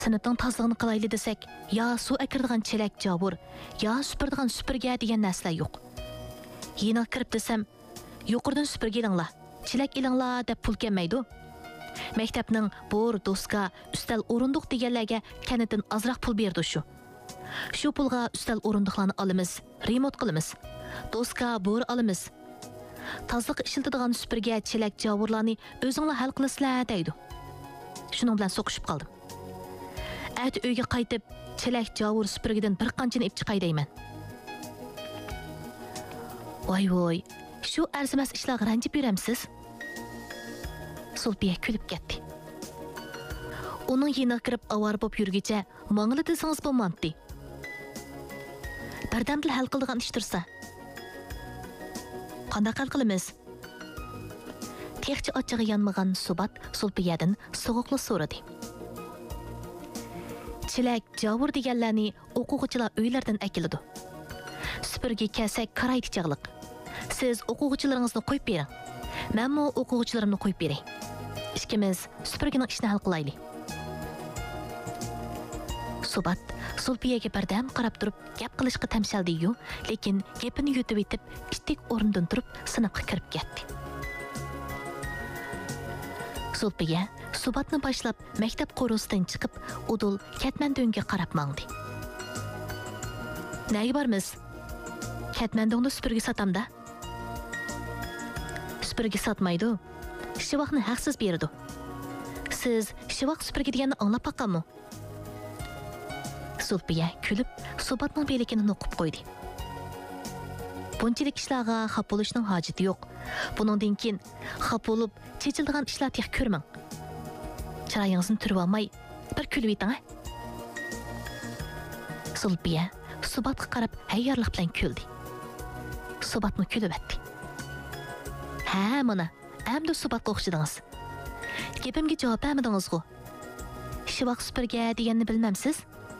Sinfning tozlig'ini qilayli desak, yo suv akiradigan chelak javur, yo supuradigan supurga degan narsalar yo'q. Yeni kirib desam, yuqoridan supurga ilinglar, chelak ilinglar deb pul kelmaydi. Maktabning bor, doska, ustal o'rindiq deganlarga kanidan azroq pul berdi shu. Shu pulga ustal o'rindiqlarni olamiz, remont qilamiz. Doska, bor olamiz. Tozliq ishiltadigan supurga chelak javurlarni o'zinglar hal qilasizlar deydi. Shuning bilan so'qishib qoldim. Ət uyga qaytib, chelak javur supurgidan bir qanchani ip chiqay deyman. Voy, shu arzimas ishlarga ranjib beramsiz? Sulpiya kulib ketdi. Uning yeniga kirib avar bo'lib yurgicha mangli desangiz bo'lmadi. Birdamdil hal qiladigan ish tursa. Qanday hal qilamiz? Texchi ochig'i yanmagan Subat Sulpiyadan so'g'uqli so'radi. Chelak javur deganlarni o'quvchilar uylardan akiladi. Supurgi kelsak qaraydi chag'liq. Siz o'quvchilaringizni qo'yib bering. Menmi o'quvchilarimni qo'yib beray. Ikkimiz supurgining ishini hal qilaylik. Subat Sulpiyaga birdam qarab turib gap qilishga tamshaldi-yu, lekin gapini yutib etib, ishtik o'rnidan turib sinfga kirib ketdi. Sulpiya Subatni boshlab maktab qo'rusidan chiqib, udul Katmandonga qarab mangdi. Nega bormiz? Katmandonda supurgi satamda. Supurgi satmaydi. Shivaqni haqsiz berdi. Siz shivaq supurgi deganni anglab baqqanmi? Sulpiya kulib, Subatning belikini noqib qo'ydi. Bunchalik ishlarga xaf bo'lishning hojati yo'q. Buningdan keyin xaf bo'lib, chechildigan ishlar tex ko'rmang. Chiroyingizni turib olmay, bir kulib eting. Sulpiya Subatga qarab hayyorlik bilan kuldi. Subatni kulib etdi. Ha, mana, endi Subatga o'xshadingiz. Gapimga javob bermadingiz-ku. Shivaq supurga deganni bilmamsiz?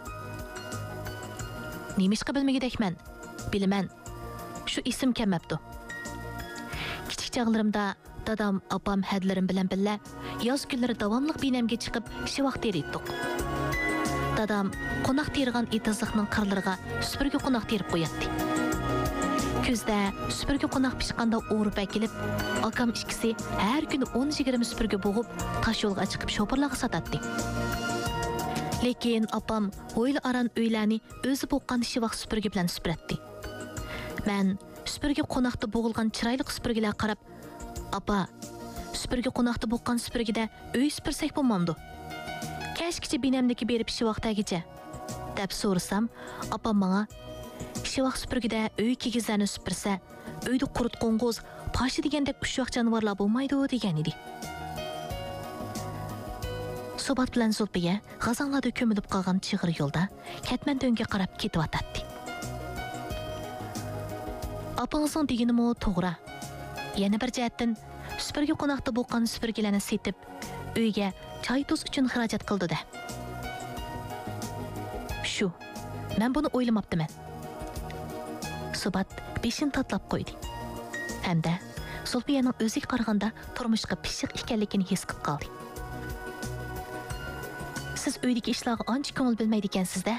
Nemishqa bilmagidekman. Bilaman. Shu ism kelmabdi. Kichik chog'larimda dadam, opam hadlarim bilan billa yoz kunlari davomli binamga chiqib shivaq teriydik. Dadam qo'noq tergan etizliqning qirlariga supurgi qo'noq terib qo'yatdi. Kuzda supurgi qo'noq pishqanda o'rib akilib, akam ikkisi har kuni 10-20 supurgi bo'g'ib, tosh yo'lga chiqib sho'pirlarga sotatdi. Lekin opam o'yli aran uylarni o'zi bo'qqan shivaq supurgi bilan supratdi. Men supurgi qo'noqda bo'g'ilgan chiroyli supurgilar qarab, "Apa, supurgi qo'noqda bo'qqan supurgida uy supursak bo'lmamdi. Kashkicha binamdagi berib shivaqdagicha" deb so'rasam, opam menga "Shivaq supurgida uy kigizlarni supursa, uyda qurt qo'ng'iz, pashi degandek ushvoq jonivorlar bo'lmaydi" degan edi. Subat bilan Sulpiya g'azanlarda ko'milib qolgan chig'ir yo'lda Katmandonga qarab ketyotdi. Opangizning degani-mi to'g'ri. Yana bir jihatdan supurgi qo'noqda bo'lgan supurgilarni setib, uyga choy tuz uchun xarajat qildi-da. Shu, men buni o'ylamabdiman. Subat beshin tatlab qo'ydi. Hamda Sulpiyaning o'ziga qaraganda turmushga pishiq ekanligini his qilib qoldi. Siz uydagi ishlarga ancha ko'ngil bilmaydi ekansiz-da.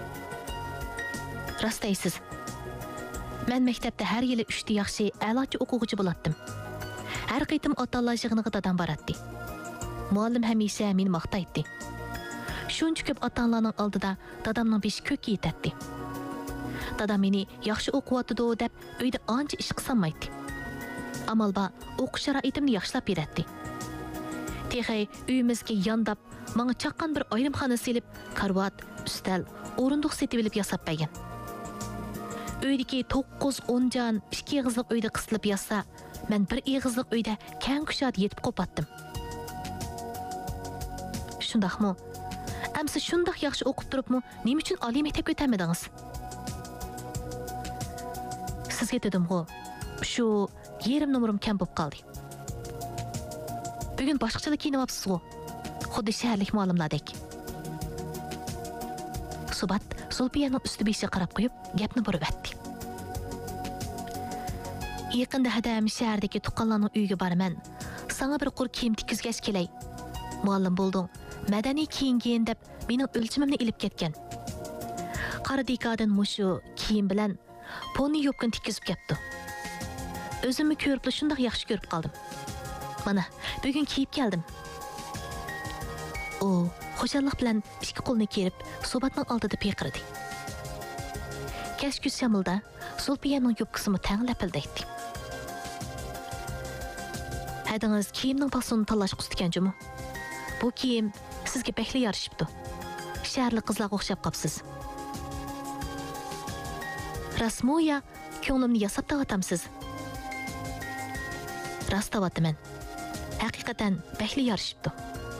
Rost deysiz. Men maktabda har yili 3 ta yaxshi, a'lochi o'quvchi bo'latdim. Har qaytim ota-onalar yig'iniga dadam boradi. Muallim hamisha meni maqtaydi. Shuncha ko'p ota-onalarning oldida dadamning beshi ko'k yetadi. Dadam meni yaxshi o'qiyotdi deb uyda ancha ish qilsamaydi. Amalba o'qish sharoitimni yaxshilab beradi. Texay uyimizga yondab, menga chaqqan bir oylimxona silib, karvat, ustal, o'rindiq setib olib yasab bergan. Uydagi 9-10 jon 2 egizlik uyda qisilib yasa, men bir egizlik uyda kang kushad yetib qopatdim. Shundaqmi? Amsa shundaq yaxshi o'qib turibmi, nima uchun oliy maktabga o'tmadingiz? Sizga dedim-ku, shu yerim nomerim kam bo'lib qoldi. Bugun boshqachalar kiyinibsiz-ku. Xuddi shaharlik muallimlardek. Subat Sulpiyaning usti-beshiga qarab qo'yib, gapni burib etdi. Yaqinda hadam shahardagi tuqqanlarning uyiga boraman. Sana bir qur kiyim tikizgach kelay. Muallim bo'lding. Madaniy kiyingin deb mening o'lchimimni ilib ketgan. Qara dekadan mushu kiyim bilan poni yopkun tikkizib kepti. O'zimni ko'rib shunday yaxshi ko'rib qoldim. Mana, bugun kiyib keldim. U xo'jallik bilan ikki qo'lni kerib, Subatning oldida peqirdi. Kashkuz shamilda Zulfiyaning yopkisini tang lapildaydi. Hadingiz kiyimning basını tanlash qustgan-jumi? Bu kiyim sizga bekli yarışıptı. Shaharlik qizlarga o'xshab qopsiz. Rasmoya, ko'nglimni yasab tavatamsiz. Rost tavataman. Haqiqatan bekli yarışıptı.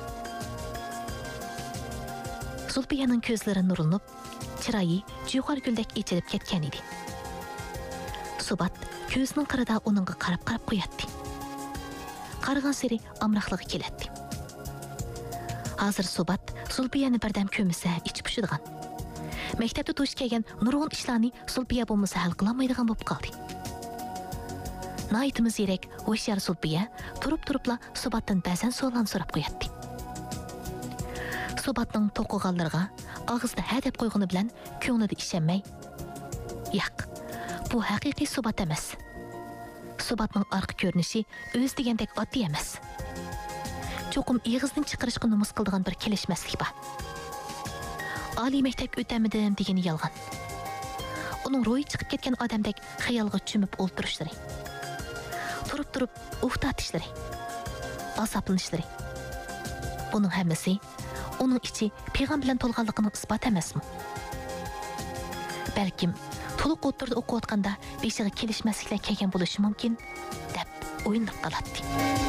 Zulfiyaning ko'zlari nurlanib, chiroyi jo'xor guldek echilib ketgan edi. Subat ko'zining qirida uningga qarab qo'yatdi. Qaragan seri amroqligi keladi. Hozir Subat Zulfiyani birdam ko'misa ichib pushadigan. Maktabda to'sh kelgan nurg'un ishlarni Zulfiya bo'lmasa hal qilolmaydigan bo'lib qoldi. Naytimiz yerek o'shar Zulfiya turib-turibla Subatdan ba'zan savollarni so'rab qo'yatdi. Subatning to'qiganlarga og'izda ha deb qo'ygani bilan ko'nglida ishonmay, "Yo'q, bu haqiqiy Subat emas. Subatning orqa ko'rinishi o'z degandek oddiy emas. Cho'qim ig'izdan chiqarishga nomus qiladigan bir kelishmaslik bor. Oliy maktabga o'tamidim degani yolg'on. Uning ro'yi chiqib ketgan odamdek xayolga cho'mib o'ltirishlari. Turib-turib uftatishlari. Asaplanishlari. Buning hammasi uning ichi pig'am bilan to'lganligining isbot emasmi? Balkim to'liq o'tirda o'qiyotganda beshiga kelishmasliklar kelgan bo'lishi mumkin deb o'ylab qoladi.